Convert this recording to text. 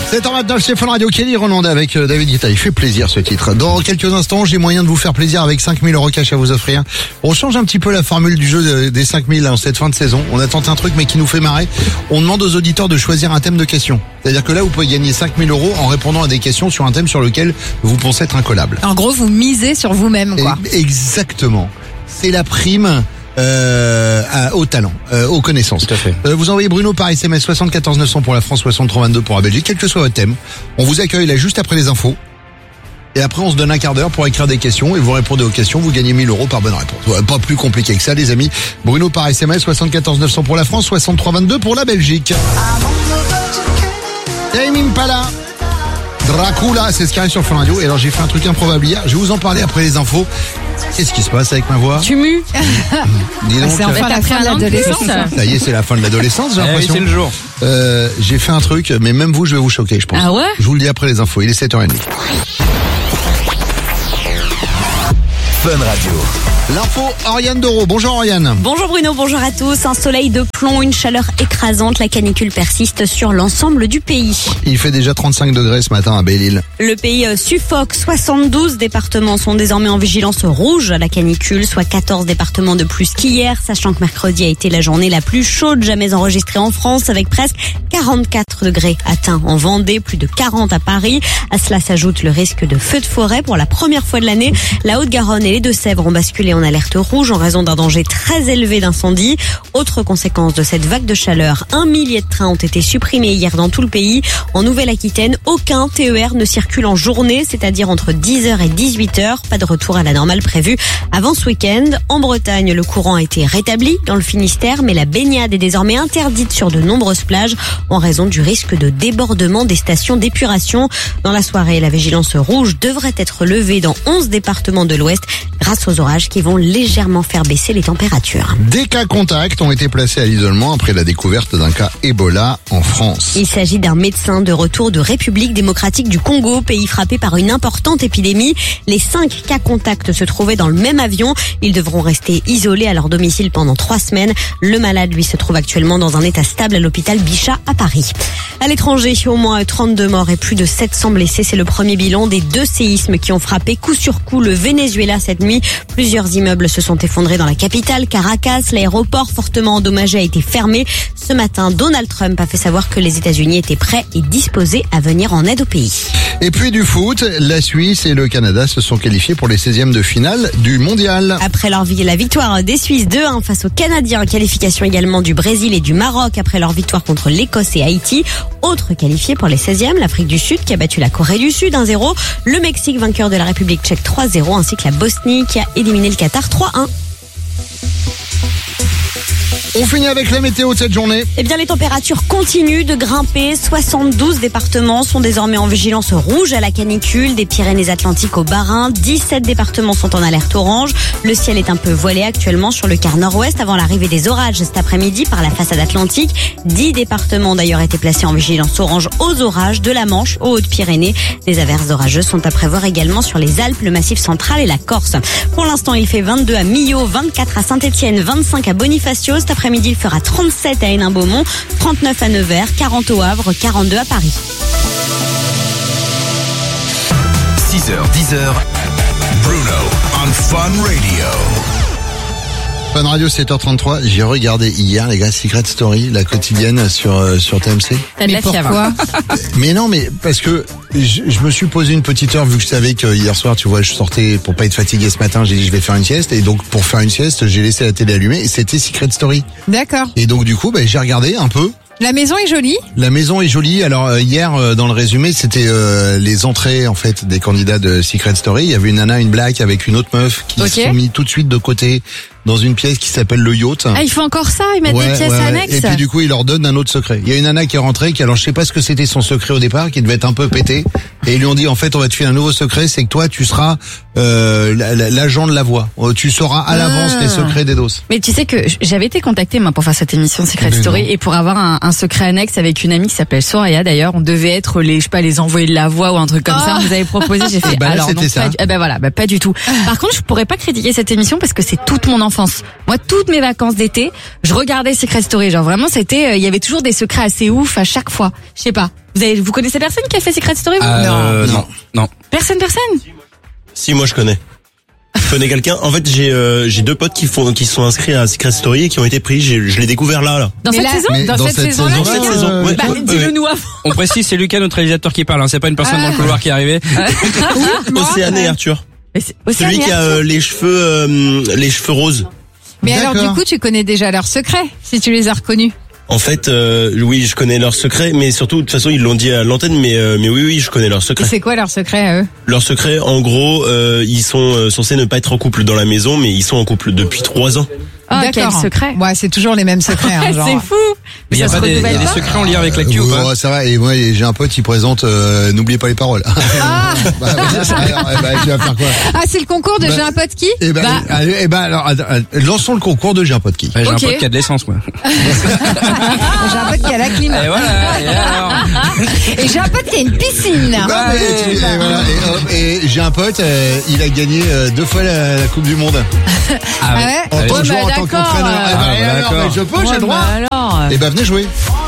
7h29, c'est Fun Radio. Kelly Roland avec David Guetta. Il fait plaisir ce titre. Dans quelques instants, j'ai moyen de vous faire plaisir avec 5000 € cash à vous offrir. On change un petit peu la formule du jeu des 5000 en cette fin de saison. On a tenté un truc mais qui nous fait marrer. On demande aux auditeurs de choisir un thème de questions. C'est-à-dire que là, vous pouvez gagner 5000 € en répondant à des questions sur un thème sur lequel vous pensez être incollable. En gros, vous misez sur vous-même, quoi. Exactement. C'est la prime au talent, aux connaissances. Tout à fait. Vous envoyez Bruno par SMS 74 900 pour la France, 6322 pour la Belgique, quel que soit votre thème. On vous accueille là juste après les infos. Et après, on se donne un quart d'heure pour écrire des questions et vous répondez aux questions, vous gagnez 1000 € par bonne réponse. Ouais, pas plus compliqué que ça, les amis. Bruno par SMS 74 900 pour la France, 6322 pour la Belgique. Tame Impala, Dracula, c'est ce qui arrive sur Fun Radio. Et alors, j'ai fait un truc improbable hier. Je vais vous en parler après les infos. Qu'est-ce qui se passe avec ma voix? Tu mues. Dis donc, c'est enfin la fin de l'adolescence. ça y est, c'est la fin de l'adolescence, j'ai l'impression. c'est le jour. J'ai fait un truc, mais même vous, je vais vous choquer, je pense. Ah ouais? Je vous le dis après les infos. Il est 7h30. Fun Radio. L'info, Oriane Doro. Bonjour Oriane. Bonjour Bruno, bonjour à tous. Un soleil de plomb, une chaleur écrasante. La canicule persiste sur l'ensemble du pays. Il fait déjà 35 degrés ce matin à Belle-Île. Le pays suffoque. 72 départements sont désormais en vigilance rouge à la canicule, soit 14 départements de plus qu'hier, sachant que mercredi a été la journée la plus chaude jamais enregistrée en France, avec presque 44 degrés atteints en Vendée, plus de 40 à Paris. À cela s'ajoute le risque de feux de forêt. Pour la première fois de l'année, la Haute-Garonne et les Deux-Sèvres ont basculé en alerte rouge en raison d'un danger très élevé d'incendie. Autre conséquence de cette vague de chaleur, 1 millier de trains ont été supprimés hier dans tout le pays. En Nouvelle-Aquitaine, aucun TER ne circule en journée, c'est-à-dire entre 10h et 18h. Pas de retour à la normale prévue avant ce week-end. En Bretagne, le courant a été rétabli dans le Finistère, mais la baignade est désormais interdite sur de nombreuses plages en raison du risque de débordement des stations d'épuration. Dans la soirée, la vigilance rouge devrait être levée dans 11 départements de l'Ouest grâce aux orages qui vont légèrement faire baisser les températures. Des cas contacts ont été placés à l'isolement après la découverte d'un cas Ebola en France. Il s'agit d'un médecin de retour de République démocratique du Congo, pays frappé par une importante épidémie. Les 5 cas contacts se trouvaient dans le même avion. Ils devront rester isolés à leur domicile pendant 3 semaines. Le malade, lui, se trouve actuellement dans un état stable à l'hôpital Bichat à Paris. À l'étranger, au moins 32 morts et plus de 700 blessés. C'est le premier bilan des 2 séismes qui ont frappé coup sur coup le Venezuela cette nuit. Plusieurs immeubles se sont effondrés dans la capitale, Caracas. L'aéroport fortement endommagé a été fermé. Ce matin, Donald Trump a fait savoir que les États-Unis étaient prêts et disposés à venir en aide au pays. Et puis du foot, la Suisse et le Canada se sont qualifiés pour les 16e de finale du mondial. Après la victoire des Suisses 2-1 face aux Canadiens, qualification également du Brésil et du Maroc après leur victoire contre l'Écosse et Haïti. Autre qualifié pour les 16e, l'Afrique du Sud qui a battu la Corée du Sud 1-0, le Mexique vainqueur de la République tchèque 3-0 ainsi que la Bosnie qui a éliminé le Qatar 3-1. On finit avec la météo de cette journée. Eh bien, les températures continuent de grimper. 72 départements sont désormais en vigilance rouge à la canicule, des Pyrénées-Atlantiques au Bas-Rhin. 17 départements sont en alerte orange. Le ciel est un peu voilé actuellement sur le quart nord-ouest avant l'arrivée des orages cet après-midi par la façade atlantique. 10 départements ont d'ailleurs été placés en vigilance orange aux orages de la Manche aux Hautes-Pyrénées. Des averses orageuses sont à prévoir également sur les Alpes, le Massif central et la Corse. Pour l'instant, il fait 22 à Millau, 24 à Saint-Étienne, 25 à Bonifacio. Cet après-midi, il fera 37 à Hénin-Beaumont, 39 à Nevers, 40 au Havre, 42 à Paris. 6h, 10h, Bruno on Fun Radio. Fun Radio 7h33, j'ai regardé hier les gars Secret Story, la quotidienne sur TMC. T'as de la fièvre. Mais non, mais parce que je me suis posé une petite heure vu que je savais que hier soir, tu vois, je sortais pour pas être fatigué ce matin, j'ai dit je vais faire une sieste et donc pour faire une sieste, j'ai laissé la télé allumée et c'était Secret Story. D'accord. Et donc du coup, j'ai regardé un peu. La maison est jolie. La maison est jolie. Alors hier dans le résumé, c'était les entrées en fait des candidats de Secret Story. Il y avait une nana, une black avec une autre meuf qui se sont mis tout de suite de côté dans une pièce qui s'appelle le yacht. Ah, ils font encore ça, ils mettent des pièces annexes. Et puis du coup, ils leur donnent un autre secret. Il y a une nana qui est rentrée, alors je sais pas ce que c'était son secret au départ, qui devait être un peu pété. Et ils lui ont dit, en fait, on va te filer un nouveau secret, c'est que toi, tu seras l'agent de la voix. Tu sauras à l'avance les secrets des doses. Mais tu sais que j'avais été contactée moi pour faire cette émission Secret Story et pour avoir un secret annexe avec une amie qui s'appelle Soraya d'ailleurs. On devait être les envoyés de la voix ou un truc comme ça. On nous avait proposé, j'ai fait alors non, ça. Pas du tout. Par contre, je pourrais pas critiquer cette émission parce que c'est toute mon enfance. Moi, toutes mes vacances d'été, je regardais Secret Story. Genre vraiment, c'était, il y avait toujours des secrets assez ouf à chaque fois. Je sais pas. Vous connaissez personne qui a fait Secret Story, vous? Non. Personne. Si, moi je connais. Je connais quelqu'un. En fait, j'ai deux potes qui sont inscrits à Secret Story et qui ont été pris. Je l'ai découvert là. Dans cette saison? Dans cette saison-là, Cette saison. Ouais. Dis-le nous avant. On précise, c'est Lucas, notre réalisateur, qui parle. C'est pas une personne dans le couloir qui est arrivée. Océane et Arthur. Celui qui a les cheveux roses. Mais alors D'accord. du coup, tu connais déjà leurs secrets, si tu les as reconnus. En fait, oui, je connais leurs secrets, mais surtout, de toute façon, ils l'ont dit à l'antenne, mais oui, je connais leurs Et secrets. c'est quoi leurs secrets à eux? Leurs secrets, en gros, ils sont censés ne pas être en couple dans la maison, mais ils sont en couple depuis 3 ans. Ah, quel secret. Ouais, c'est toujours les mêmes secrets, hein, genre. C'est fou. Mais il y a ça pas se des renouvelle pas. secrets en lien avec l'actu ou pas? Ouais, ça va. Et moi, j'ai un pote qui présente N'oubliez pas les paroles. Tu vas faire quoi? Ah, c'est le concours de J'ai un pote qui? Alors, lançons le concours de J'ai un pote qui. J'ai un Ok. pote qui a de l'essence, moi. J'ai un pote qui a la clim. Et voilà. Et alors Et j'ai un pote qui a une piscine. Non, mais voilà, et j'ai un pote, il a gagné 2 fois la Coupe du Monde. Ah ouais? En tant que joueur, en tant d'accord. qu'entraîneur. d'accord. Mais je peux, j'ai le droit. Alors. Et venez jouer.